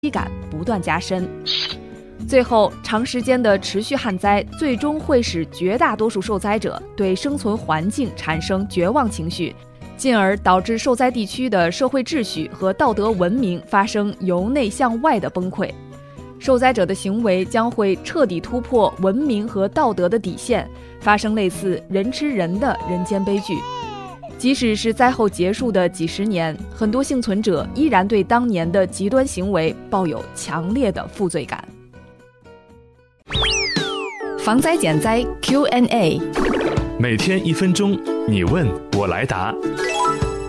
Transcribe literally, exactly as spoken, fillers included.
感不断加深。最后，长时间的持续旱灾最终会使绝大多数受灾者对生存环境产生绝望情绪，进而导致受灾地区的社会秩序和道德文明发生由内向外的崩溃。受灾者的行为将会彻底突破文明和道德的底线，发生类似人吃人的人间悲剧。即使是灾后结束的几十年，很多幸存者依然对当年的极端行为抱有强烈的负罪感。防灾减灾 Q and A， 每天一分钟，你问我来答。